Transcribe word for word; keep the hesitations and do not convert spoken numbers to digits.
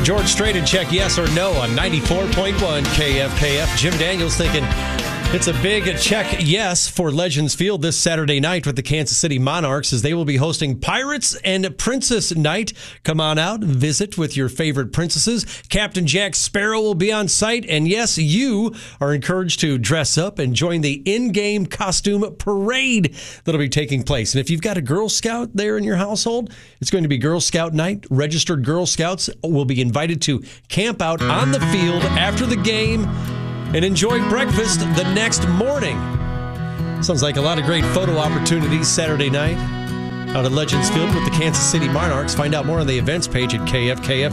George Strait and check yes or no on ninety-four point one K F K F. Jim Daniels thinking it's a big check yes for Legends Field this Saturday night with the Kansas City Monarchs as they will be hosting Pirates and Princess Night. Come on out and visit with your favorite princesses. Captain Jack Sparrow will be on site. And yes, you are encouraged to dress up and join the in-game costume parade that'll be taking place. And if you've got a Girl Scout there in your household, it's going to be Girl Scout night. Registered Girl Scouts will be invited to camp out on the field after the game and enjoy breakfast the next morning. Sounds like a lot of great photo opportunities Saturday night out at Legends Field with the Kansas City Monarchs. Find out more on the events page at K F K F.